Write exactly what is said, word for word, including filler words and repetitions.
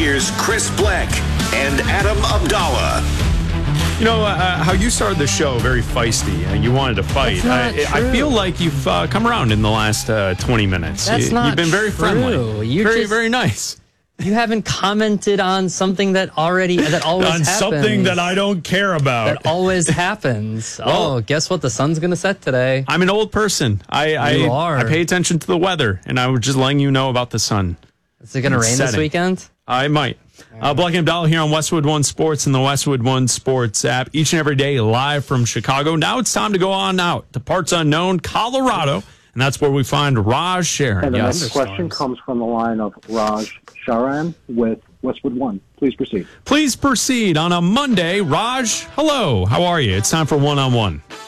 here's Chris Black and Adam Abdallah. You know, uh, how you started the show very feisty and you wanted to fight. That's not I, true. I feel like you've uh, come around in the last uh, twenty minutes. That's you, not You've been very true. friendly. You're very, just- very nice. You haven't commented on something that already that always On happens. something that I don't care about. That always happens. Well- oh, guess what? The sun's going to set today. I'm an old person. I, I, You are. I pay attention to the weather, and I was just letting you know about the sun. Is it going to It's rain this setting. weekend? I might. Uh, Black and Abdallah here on Westwood One Sports and the Westwood One Sports app, each and every day live from Chicago. Now it's time to go on out to parts unknown, Colorado, and that's where we find Raj Sharon. And the Yes. next question comes from the line of Raj Sharan with Westwood One. Please proceed. Please proceed on a Monday. Raj, hello. How are you? It's time for one-on-one.